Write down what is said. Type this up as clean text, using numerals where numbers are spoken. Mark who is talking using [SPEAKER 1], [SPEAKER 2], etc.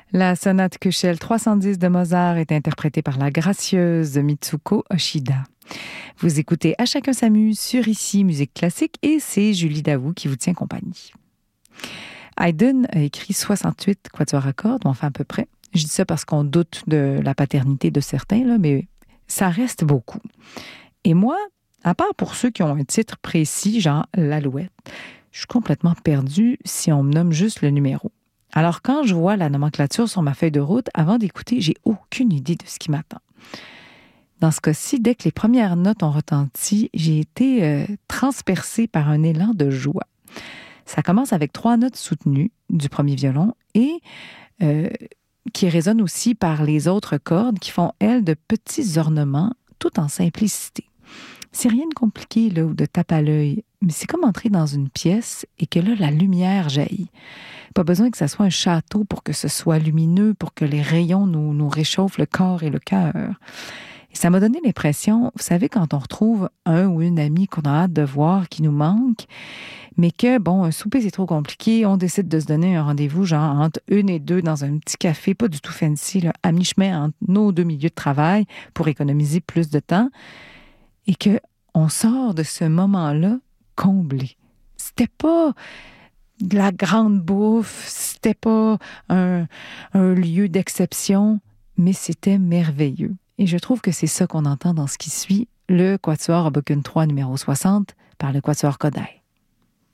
[SPEAKER 1] La sonate Köchel 310 de Mozart est interprétée par la gracieuse Mitsuko Oshida. Vous écoutez À chacun s'amuse sur Ici Musique Classique et c'est Julie Daou qui vous tient compagnie. Haydn a écrit 68 quatuors à cordes, enfin à peu près. Je dis ça parce qu'on doute de la paternité de certains, là, mais ça reste beaucoup. Et moi, à part pour ceux qui ont un titre précis, genre l'Alouette, je suis complètement perdue si on me nomme juste le numéro. Alors, quand je vois la nomenclature sur ma feuille de route, avant d'écouter, j'ai aucune idée de ce qui m'attend. Dans ce cas-ci, dès que les premières notes ont retenti, j'ai été transpercée par un élan de joie. Ça commence avec 3 notes soutenues du premier violon et qui résonnent aussi par les autres cordes qui font, elles, de petits ornements, tout en simplicité. C'est rien de compliqué là, ou de tape à l'œil, mais c'est comme entrer dans une pièce et que là, la lumière jaillit. Pas besoin que ça soit un château pour que ce soit lumineux, pour que les rayons nous réchauffent le corps et le cœur. Et ça m'a donné l'impression, vous savez, quand on retrouve un ou une amie qu'on a hâte de voir, qui nous manque, mais que, bon, un souper, c'est trop compliqué, on décide de se donner un rendez-vous, genre entre 1 et 2 dans un petit café, pas du tout fancy, là, à mi-chemin entre nos 2 milieux de travail pour économiser plus de temps, et qu'on sort de ce moment-là comblé. C'était pas de la grande bouffe, c'était pas un lieu d'exception, mais c'était merveilleux. Et je trouve que c'est ça qu'on entend dans ce qui suit, le Quatuor Hoboken 3 numéro 60 par le Quatuor Kodály.